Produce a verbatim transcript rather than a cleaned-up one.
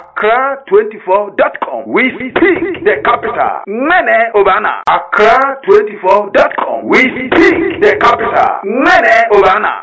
Accra twenty-four dot com. We speak the capital. Mene Obana. Accra twenty-four dot com. We speak the capital. Mene Obana.